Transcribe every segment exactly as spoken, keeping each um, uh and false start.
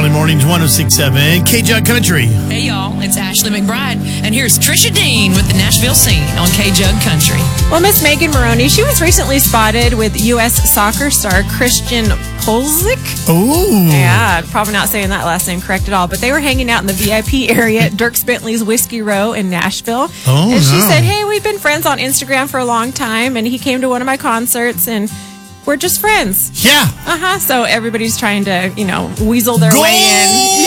Valley Mornings, one oh six point seven, K-Jug Country. Hey, y'all, it's Ashley McBride, and here's Trisha Dean with the Nashville Scene on K-Jug Country. Well, Miss Megan Maroney, she was recently spotted with U S soccer star Christian Pulisic. Oh. Yeah, probably not saying that last name correct at all, but they were hanging out in the V I P area at Dierks Bentley's Whiskey Row in Nashville. Oh, and she no. said, hey, we've been friends on Instagram for a long time, and he came to one of my concerts, and we're just friends. Yeah. Uh-huh. So everybody's trying to, you know, weasel their Goal! way in.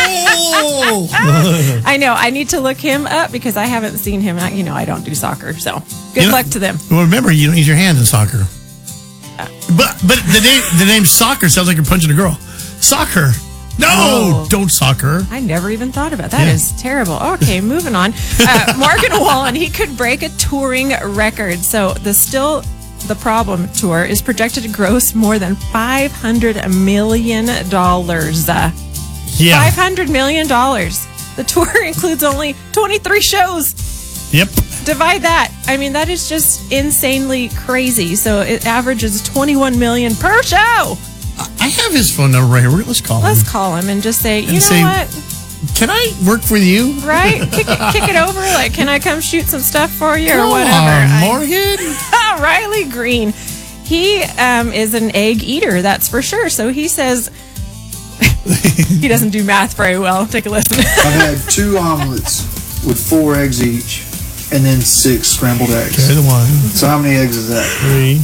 Yeah. I know. I need to look him up because I haven't seen him. You know, I don't do soccer, so good You know- luck to them. Well, remember, you don't use your hand in soccer. But but the name the name soccer sounds like you're punching a girl. Soccer. No, Oh. don't soccer. I never even thought about that. Yeah. Is terrible. Okay, moving on. Uh, Morgan Wallen, he could break a touring record. So the Still the Problem tour is projected to gross more than five hundred million dollars. Uh, Yeah. five hundred million dollars. The tour includes only twenty-three shows. Yep. Divide that. I mean, that is just insanely crazy. So it averages twenty-one million per show. I have his phone number right here. Let's call him. Let's call him and just say, you And know say- what? Can I work for you? Right? Kick it, kick it over. Like, can I come shoot some stuff for you or Come whatever? on, I- Morgan. Riley Green. He um, is an egg eater, that's for sure. So he says he doesn't do math very well. Take a listen. I've had two omelets with four eggs each, and then six scrambled eggs. Okay, the one, So how many eggs is that? three.